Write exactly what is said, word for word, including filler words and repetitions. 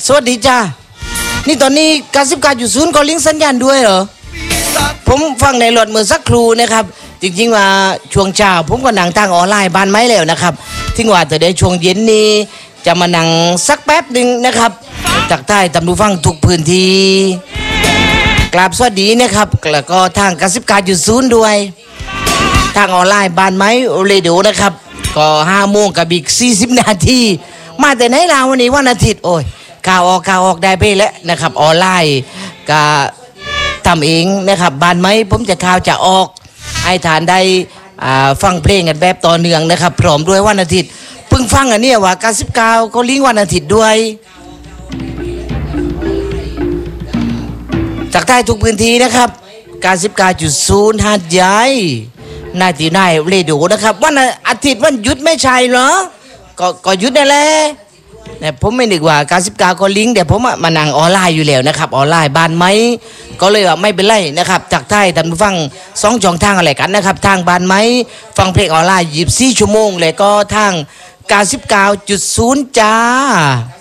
วัสดีจ้านี่ตอนนี้การสิบการอยู่ศูนย์ก็ลิงก์สัญญาณด้วยเหรอผมฟังในรถเมื่อสักครู่นะครับจริงๆว่าช่วงเช้าผมก็นั่งทางออนไลน์บ้านไม้แล้วนะครับทิ้งว่าแต่ได้ช่วงเย็นนี้จะมานั่งสักแป๊บหนึ่งนะครับจากใต้ตำรูฟังทุกพื้นที่กราบสวัสดีนะครับแล้วก็ทางการสิบการอยู่ศูนย์ด้วยทางออนไลน์บ้านไม้เรดิโอนะครับก็ห้าโมงกับอีกสี่สิบนาทีมาแต่ไหนลาววันนี้วันอาทิตย์โอ้ยข่าวออกข่าวออกได้ไปแล้วนะครับออนไลน์ก็ทำเองนะครับบ้านไม้ผมจะข่าวจะออกให้ฐานได้ฟังเพลงกันแบบต่อเนื่องนะครับพร้อมด้วยวันอาทิตย์เพิ่งฟังอันนี้ว่าการสิบเก้าเขาลิงก์วันอาทิตย์ด้วยจากใต้ทุกพื้นที่นะครับการสิบเก้าจุดศูนย์หาดใหญ่นายตีนายเรดิโอนะครับวันอาทิตย์วันหยุดไม่ใช่เหรอก็ก็หยุดได้แล้วเนี่ยผมไม่นึกว่าการสิบเก้าก็ลิงก์เดี๋ยวผมมานั่งออนไลน์อยู่แล้วนะครับออนไลน์บ้านไม้ก็เลยว่าไม่เป็นไรนะครับจากใต้ท่านผู้ฟังสองช่องทางอะไรกันนะครับทางบ้านไม้ฟังเพลงออนไลน์ยี่สิบสี่ชั่วโมงเลยก็ทางการสิบเก้าจุดศูนย์จ้า